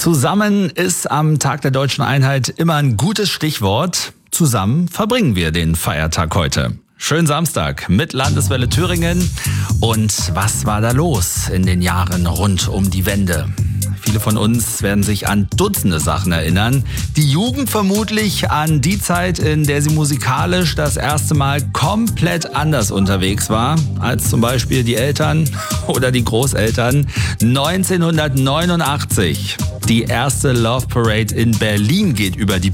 Zusammen ist am Tag der Deutschen Einheit immer ein gutes Stichwort. Zusammen verbringen wir den Feiertag heute. Schönen Samstag mit Landeswelle Thüringen. Und was war da los in den Jahren rund um die Wende? Viele von uns werden sich an Dutzende Sachen erinnern. Die Jugend vermutlich an die Zeit, in der sie musikalisch das erste Mal komplett anders unterwegs war, als zum Beispiel die Eltern oder die Großeltern. 1989. Die erste Love Parade in Berlin geht über die